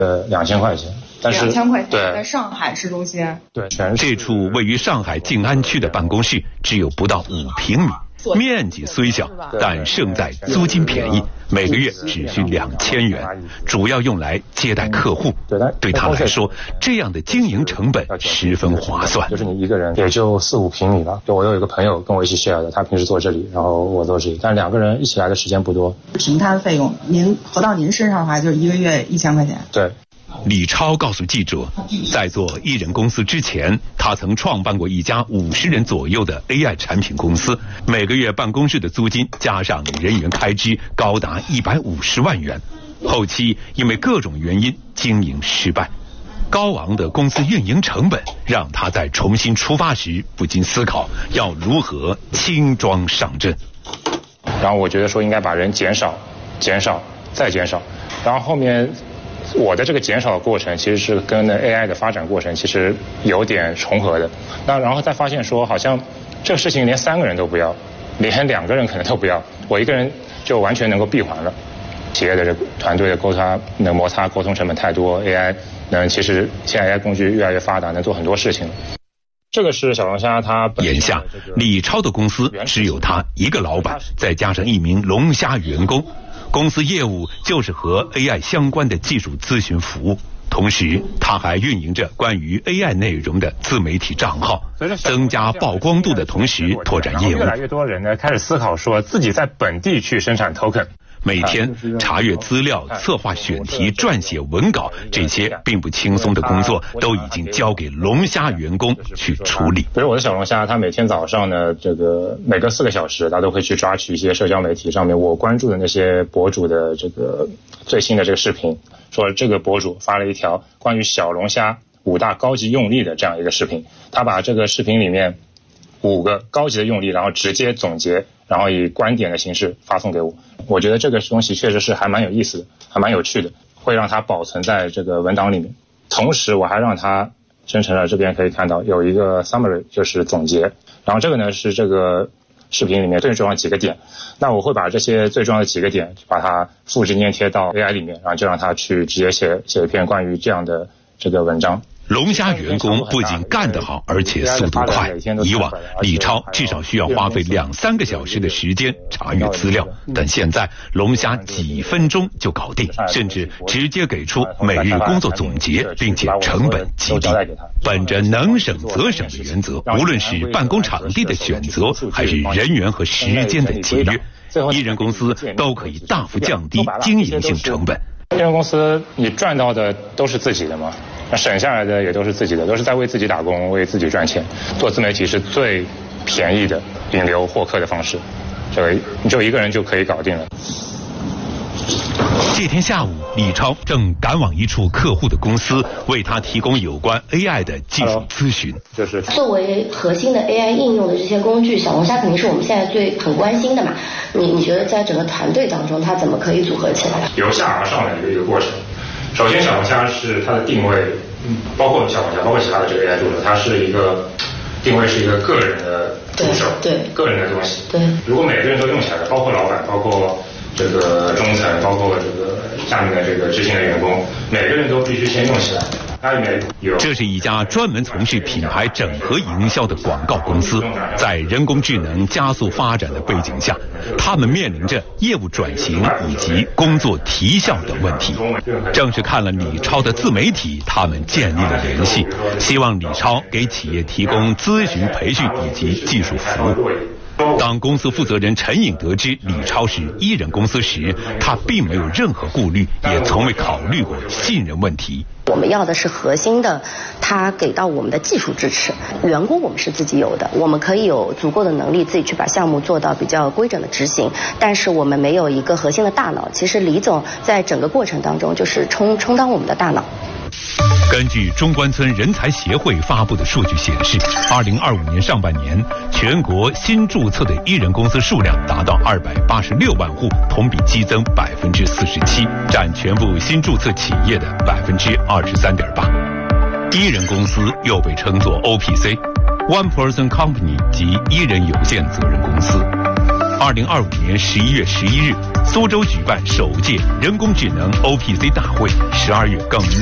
2000块钱。但是 2000块钱， 对， 在上海市中心。 对， 这处位于上海静安区的办公室只有不到5平米，面积虽小，但胜在租金便宜，每个月只需2000元，主要用来接待客户。对他来说，这样的经营成本十分划算。 就是你一个人也就4、5平米吧。我有一个朋友跟我一起 share 的，他平时坐这里，然后我坐这里，但2个人一起来的时间不多。 平摊费用，您合到您身上的话，就是1个月1000块钱。 对。 李超告诉记者，在做艺人公司之前，他曾创办过一家50人左右的 AI 产品公司，每个月办公室的租金加上人员开支高达150万元。后期因为各种原因经营失败，高昂的公司运营成本让他在重新出发时不禁思考要如何轻装上阵。 然后我觉得说应该把人减少，再减少，然后后面我的这个减少的过程其实是跟AI 的发展过程其实有点重合的。那然后再发现说好像这个事情连3个人都不要，连2个人可能都不要，我一个人就完全能够闭环了。企业的这个团队的摩擦沟通成本太多， AI 其实现在 AI 工具越来越发达，能做很多事情。这个是小龙虾它眼下李超的公司只有他一个老板，再加上1名龙虾员工。公司业务就是和 AI 相关的技术咨询服务，同时他还运营着关于 AI 内容的自媒体账号，增加曝光度的同时拓展业务。 越来越多人呢开始思考说自己在本地去生产 token。 每天查阅资料、策划选题、撰写文稿，这些并不轻松的工作都已经交给龙虾员工去处理。 比如我的小龙虾，他每天早上呢，每隔4个小时，他都会去抓取一些社交媒体上面我关注的那些博主的最新的这个视频，说这个博主发了一条关于小龙虾5大高级用力的这样一个视频，他把这个视频里面5个高级的用力，然后直接总结，然后以观点的形式发送给我。我觉得这个东西确实是还蛮有意思的，还蛮有趣的，会让它保存在这个文档里面。同时我还让它生成了，这边可以看到有一个 summary， 就是总结。然后这个呢是这个视频里面最重要的几个点，那我会把这些最重要的几个点把它复制粘贴到 AI 里面，然后就让它去直接写一篇关于这样的这个文章。 龙虾员工不仅干得好，而且速度快。以往李超至少需要花费2、3个小时的时间查阅资料，但现在龙虾几分钟就搞定，甚至直接给出每日工作总结，并且成本极低。本着能省则省的原则，无论是办公场地的选择，还是人员和时间的节约，艺人公司都可以大幅降低经营性成本。 艺人公司你赚到的都是自己的嘛，那省下来的也都是自己的，都是在为自己打工，为自己赚钱。做自媒体是最便宜的引流获客的方式，你就一个人就可以搞定了。 这天下午，李超正赶往一处客户的公司，为他提供有关 AI 的技术咨询。 作为核心的 AI 应用的这些工具，小龙虾肯定是我们现在很关心的嘛。你觉得在整个团队当中，它怎么可以组合起来？ 由下而上的一个过程。首先，小龙虾是它的定位，包括小龙虾，包括其他的这个 AI 助手，它是一个定位是一个个人的助手，对，个人的东西。对，如果每个人都用起来了，包括老板，包括这个中层，包括这个下面的这个执行的员工，每个人都必须先用起来。 这是一家专门从事品牌整合营销的广告公司，在人工智能加速发展的背景下，他们面临着业务转型以及工作提效等问题。正是看了李超的自媒体，他们建立了联系，希望李超给企业提供咨询、培训以及技术服务。当公司负责人陈颖得知李超是艺人公司时，他并没有任何顾虑，也从未考虑过信任问题。 我们要的是核心的，他给到我们的技术支持。员工我们是自己有的，我们可以有足够的能力自己去把项目做到比较规整的执行，但是我们没有一个核心的大脑。其实李总在整个过程当中就是充当我们的大脑。 根据中关村人才协会发布的数据显示，2025年上半年，全国新注册的艺人公司数量达到286万户，同比激增47%，占全部新注册企业的23.8%。艺人公司又被称作 OPC，One Person Company 及艺人有限责任公司。 2025年11月11日，苏州举办首届人工智能 OPC 大会，12月更